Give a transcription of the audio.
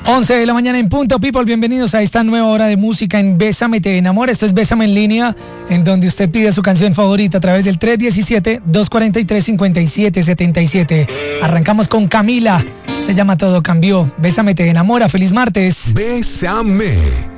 11 de la mañana en punto, people, bienvenidos a esta nueva hora de música en Bésame Te Enamora. Esto es Bésame en línea, en donde usted pide su canción favorita a través del 317-243-5777. Arrancamos con Camila, se llama Todo Cambió. Bésame Te Enamora, feliz martes. Bésame.